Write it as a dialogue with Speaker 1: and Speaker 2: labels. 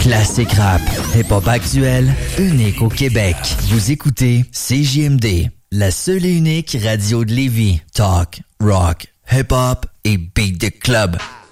Speaker 1: Classique rap, hip-hop actuel, unique au Québec. Vous écoutez CJMD, la seule et unique radio de Lévis. Talk, rock, hip-hop et beat de club.